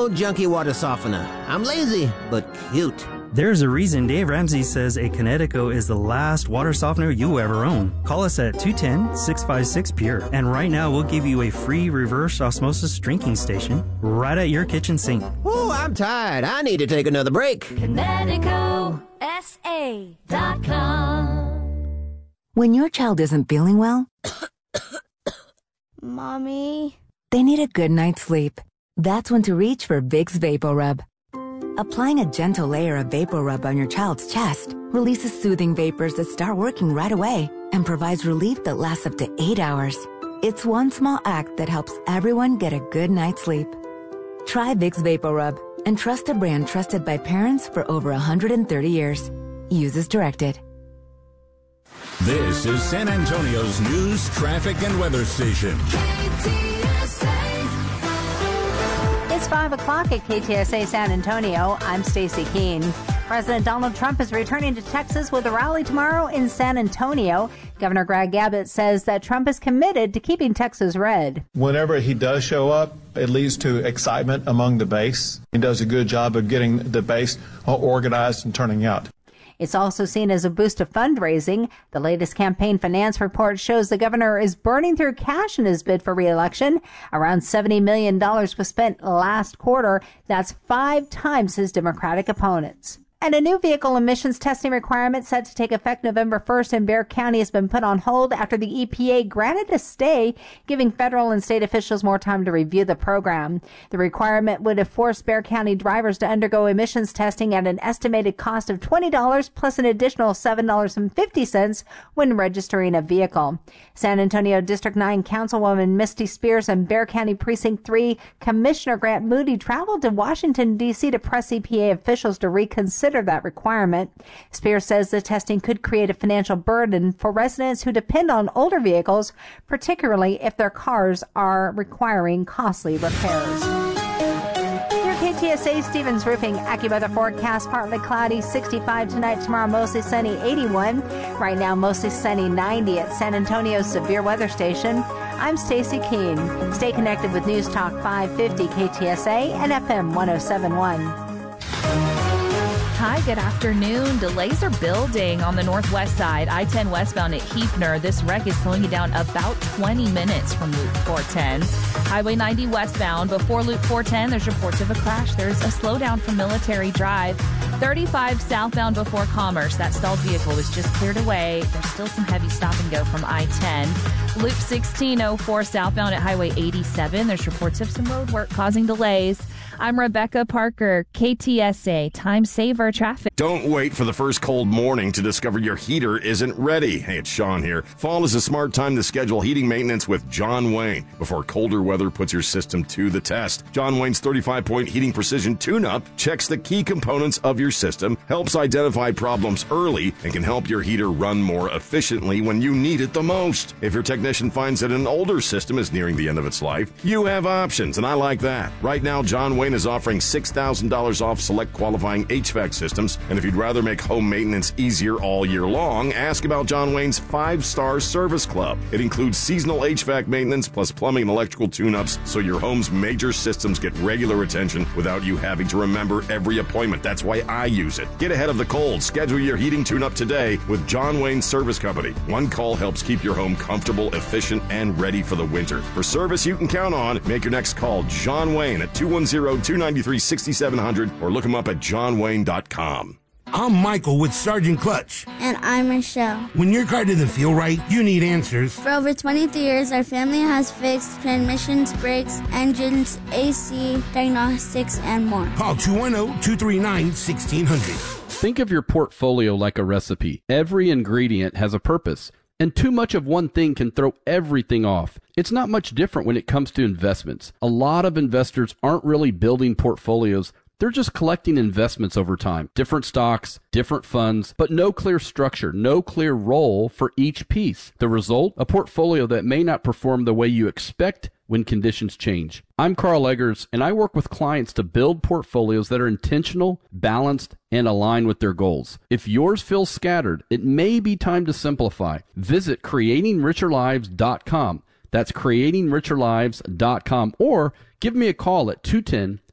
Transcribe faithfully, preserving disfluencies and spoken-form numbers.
no junky water softener. I'm lazy, but cute. There's a reason Dave Ramsey says a Kinetico is the last water softener you ever own. Call us at two one zero, six five six, P U R E. And right now, we'll give you a free reverse osmosis drinking station right at your kitchen sink. Ooh, I'm tired. I need to take another break. Kinetico S A dot com. When your child isn't feeling well, Mommy, they need a good night's sleep. That's when to reach for Vicks VapoRub. Applying a gentle layer of VapoRub on your child's chest releases soothing vapors that start working right away and provides relief that lasts up to eight hours. It's one small act that helps everyone get a good night's sleep. Try Vicks VapoRub and trust a brand trusted by parents for over one hundred thirty years. Use as directed. This is San Antonio's news, traffic, and weather station. K T S A. It's five o'clock at K T S A San Antonio. I'm Stacy Keene. President Donald Trump is returning to Texas with a rally tomorrow in San Antonio. Governor Greg Abbott says that Trump is committed to keeping Texas red. Whenever he does show up, it leads to excitement among the base. He does a good job of getting the base organized and turning out. It's also seen as a boost of fundraising. The latest campaign finance report shows the governor is burning through cash in his bid for re-election. Around seventy million dollars was spent last quarter. That's five times his Democratic opponents. And a new vehicle emissions testing requirement set to take effect November first in Bexar County has been put on hold after the E P A granted a stay, giving federal and state officials more time to review the program. The requirement would have forced Bexar County drivers to undergo emissions testing at an estimated cost of twenty dollars plus an additional seven dollars and fifty cents when registering a vehicle. San Antonio District nine Councilwoman Misty Spears and Bexar County Precinct three Commissioner Grant Moody traveled to Washington, D C to press E P A officials to reconsider that requirement. Spears says the testing could create a financial burden for residents who depend on older vehicles, particularly if their cars are requiring costly repairs. Your K T S A Stevens Roofing AccuWeather forecast: partly cloudy, sixty-five tonight, tomorrow mostly sunny, eighty-one. Right now mostly sunny, ninety at San Antonio's severe weather station. I'm Stacy Keene. Stay connected with News Talk five fifty K T S A and F M one oh seven point one. Hi, good afternoon. Delays are building on the northwest side. I ten westbound at Heathner. This wreck is slowing you down about twenty minutes from Loop four ten. Highway ninety westbound. Before Loop four ten, there's reports of a crash. There's a slowdown from Military Drive. thirty-five southbound before Commerce. That stalled vehicle was just cleared away. There's still some heavy stop and go from I ten. Loop sixteen oh four southbound at Highway eighty-seven. There's reports of some road work causing delays. I'm Rebecca Parker, K T S A Time Saver Traffic. Don't wait for the first cold morning to discover your heater isn't ready. Hey, it's Sean here. Fall is a smart time to schedule heating maintenance with John Wayne before colder weather puts your system to the test. John Wayne's thirty-five point heating precision tune-up checks the key components of your system, helps identify problems early, and can help your heater run more efficiently when you need it the most. If your technician finds that an older system is nearing the end of its life, you have options, and I like that. Right now, John Wayne is offering six thousand dollars off select qualifying H V A C systems, and if you'd rather make home maintenance easier all year long, ask about John Wayne's five-star service club. It includes seasonal H V A C maintenance plus plumbing and electrical tune-ups, so your home's major systems get regular attention without you having to remember every appointment. That's why I use it. Get ahead of the cold. Schedule your heating tune-up today with John Wayne Service Company. One call helps keep your home comfortable, efficient, and ready for the winter. For service you can count on, make your next call John Wayne at two one zero, two nine three, six seven zero zero or look him up at john wayne dot com. I'm Michael with Sergeant Clutch. And I'm Michelle. When your car doesn't feel right, you need answers. For over twenty-three years, our family has fixed transmissions, brakes, engines, A C, diagnostics, and more. Call two one zero, two three nine, one six zero zero. Think of your portfolio like a recipe. Every ingredient has a purpose, and too much of one thing can throw everything off. It's not much different when it comes to investments. A lot of investors aren't really building portfolios. They're just collecting investments over time. Different stocks, different funds, but no clear structure, no clear role for each piece. The result? A portfolio that may not perform the way you expect when conditions change. I'm Carl Eggers, and I work with clients to build portfolios that are intentional, balanced, and align with their goals. If yours feels scattered, it may be time to simplify. Visit creating richer lives dot com. That's creating richer lives dot com, or give me a call at two one zero,